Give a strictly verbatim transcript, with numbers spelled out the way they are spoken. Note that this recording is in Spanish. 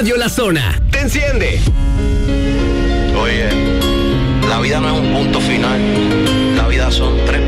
Radio La Zona. ¡Te enciende! Oye, la vida no es un punto final. La vida son tres